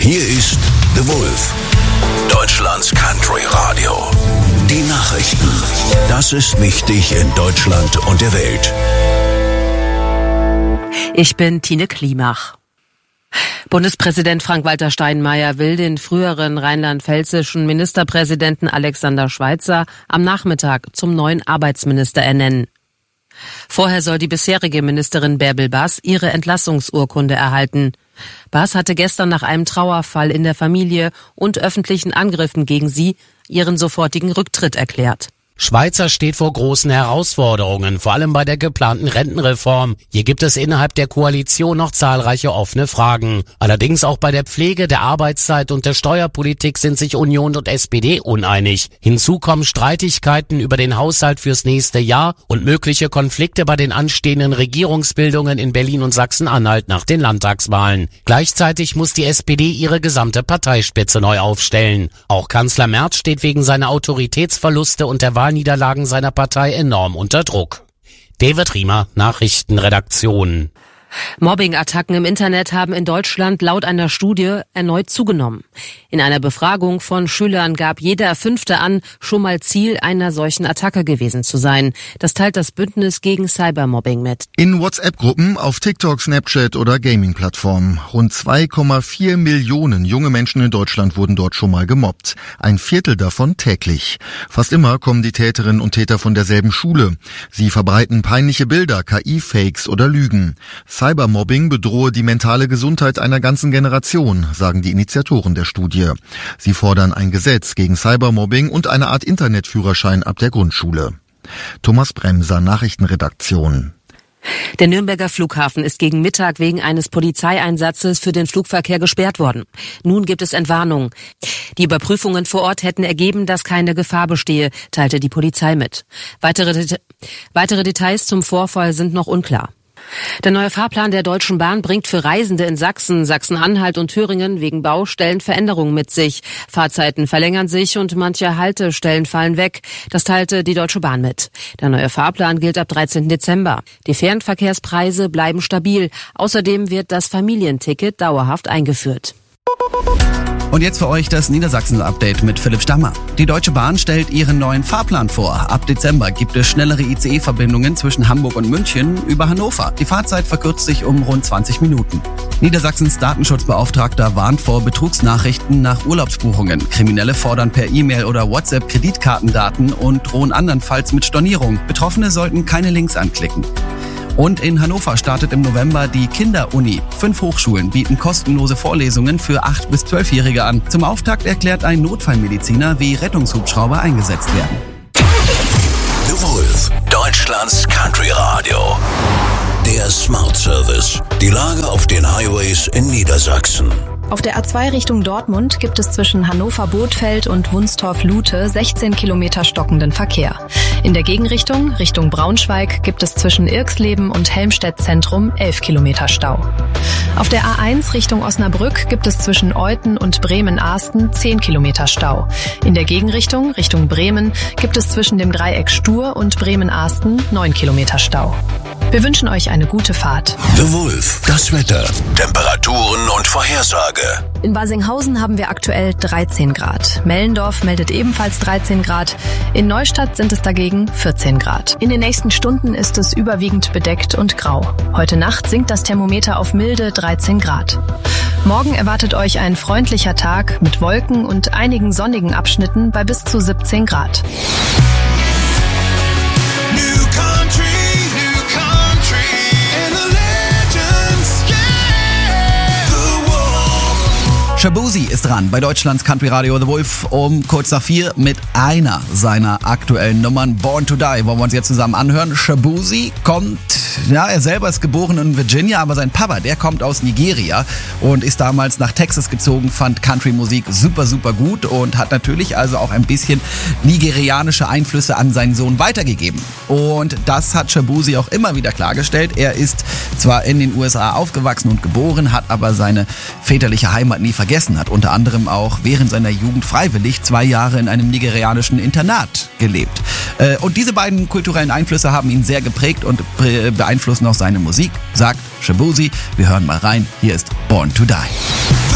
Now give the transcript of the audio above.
Hier ist The Wolf, Deutschlands Country Radio. Die Nachrichten. Das ist wichtig in Deutschland und der Welt. Ich bin Tine Klimach. Bundespräsident Frank-Walter Steinmeier will den früheren rheinland-pfälzischen Ministerpräsidenten Alexander Schweitzer am Nachmittag zum neuen Arbeitsminister ernennen. Vorher soll die bisherige Ministerin Bärbel Bass ihre Entlassungsurkunde erhalten. Bass hatte gestern nach einem Trauerfall in der Familie und öffentlichen Angriffen gegen sie ihren sofortigen Rücktritt erklärt. Schweitzer steht vor großen Herausforderungen, vor allem bei der geplanten Rentenreform. Hier gibt es innerhalb der Koalition noch zahlreiche offene Fragen. Allerdings auch bei der Pflege, der Arbeitszeit und der Steuerpolitik sind sich Union und SPD uneinig. Hinzu kommen Streitigkeiten über den Haushalt fürs nächste Jahr und mögliche Konflikte bei den anstehenden Regierungsbildungen in Berlin und Sachsen-Anhalt nach den Landtagswahlen. Gleichzeitig muss die SPD ihre gesamte Parteispitze neu aufstellen. Auch Kanzler Merz steht wegen seiner Autoritätsverluste und der Wahlniederlagen seiner Partei enorm unter Druck. David Riemer, Nachrichtenredaktion. Mobbing-Attacken im Internet haben in Deutschland laut einer Studie erneut zugenommen. In einer Befragung von Schülern gab jeder Fünfte an, schon mal Ziel einer solchen Attacke gewesen zu sein. Das teilt das Bündnis gegen Cybermobbing mit. In WhatsApp-Gruppen, auf TikTok, Snapchat oder Gaming-Plattformen. Rund 2,4 Millionen junge Menschen in Deutschland wurden dort schon mal gemobbt. Ein Viertel davon täglich. Fast immer kommen die Täterinnen und Täter von derselben Schule. Sie verbreiten peinliche Bilder, KI-Fakes oder Lügen. Cybermobbing bedrohe die mentale Gesundheit einer ganzen Generation, sagen die Initiatoren der Studie. Sie fordern ein Gesetz gegen Cybermobbing und eine Art Internetführerschein ab der Grundschule. Thomas Bremser, Nachrichtenredaktion. Der Nürnberger Flughafen ist gegen Mittag wegen eines Polizeieinsatzes für den Flugverkehr gesperrt worden. Nun gibt es Entwarnung. Die Überprüfungen vor Ort hätten ergeben, dass keine Gefahr bestehe, teilte die Polizei mit. Weitere Details zum Vorfall sind noch unklar. Der neue Fahrplan der Deutschen Bahn bringt für Reisende in Sachsen, Sachsen-Anhalt und Thüringen wegen Baustellen Veränderungen mit sich. Fahrzeiten verlängern sich und manche Haltestellen fallen weg. Das teilte die Deutsche Bahn mit. Der neue Fahrplan gilt ab 13. Dezember. Die Fernverkehrspreise bleiben stabil. Außerdem wird das Familienticket dauerhaft eingeführt. Und jetzt für euch das Niedersachsen-Update mit Philipp Stammer. Die Deutsche Bahn stellt ihren neuen Fahrplan vor. Ab Dezember gibt es schnellere ICE-Verbindungen zwischen Hamburg und München über Hannover. Die Fahrzeit verkürzt sich um rund 20 Minuten. Niedersachsens Datenschutzbeauftragter warnt vor Betrugsnachrichten nach Urlaubsbuchungen. Kriminelle fordern per E-Mail oder WhatsApp Kreditkartendaten und drohen andernfalls mit Stornierung. Betroffene sollten keine Links anklicken. Und in Hannover startet im November die Kinderuni. 5 Hochschulen bieten kostenlose Vorlesungen für 8- bis 12-Jährige an. Zum Auftakt erklärt ein Notfallmediziner, wie Rettungshubschrauber eingesetzt werden. The Wolf, Deutschlands Country Radio. Der Smart Service. Die Lage auf den Highways in Niedersachsen. Auf der A2 Richtung Dortmund gibt es zwischen Hannover-Bothfeld und Wunstorf-Lute 16 Kilometer stockenden Verkehr. In der Gegenrichtung, Richtung Braunschweig, gibt es zwischen Irxleben und Helmstedt-Zentrum 11 Kilometer Stau. Auf der A1 Richtung Osnabrück gibt es zwischen Euthen und Bremen-Ahsten 10 Kilometer Stau. In der Gegenrichtung, Richtung Bremen, gibt es zwischen dem Dreieck Stur und Bremen-Ahsten 9 Kilometer Stau. Wir wünschen euch eine gute Fahrt. The Wolf, das Wetter, Temperaturen und Vorhersage. In Basinghausen haben wir aktuell 13 Grad. Mellendorf meldet ebenfalls 13 Grad. In Neustadt sind es dagegen 14 Grad. In den nächsten Stunden ist es überwiegend bedeckt und grau. Heute Nacht sinkt das Thermometer auf milde 13 Grad. Morgen erwartet euch ein freundlicher Tag mit Wolken und einigen sonnigen Abschnitten bei bis zu 17 Grad. Shaboozey ist dran bei Deutschlands Country Radio The Wolf um kurz nach 4 mit einer seiner aktuellen Nummern. Born to Die wollen wir uns jetzt zusammen anhören. Shaboozey kommt, er selber ist geboren in Virginia, aber sein Papa, der kommt aus Nigeria und ist damals nach Texas gezogen, fand Country-Musik super, super gut und hat natürlich also auch ein bisschen nigerianische Einflüsse an seinen Sohn weitergegeben. Und das hat Shaboozey auch immer wieder klargestellt. Er ist zwar in den USA aufgewachsen und geboren, hat aber seine väterliche Heimat nie vergessen, hat unter anderem auch während seiner Jugend freiwillig 2 Jahre in einem nigerianischen Internat gelebt. Und diese beiden kulturellen Einflüsse haben ihn sehr geprägt und beeinflussen auch seine Musik, sagt Shaboozey. Wir hören mal rein. Hier ist Born to Die.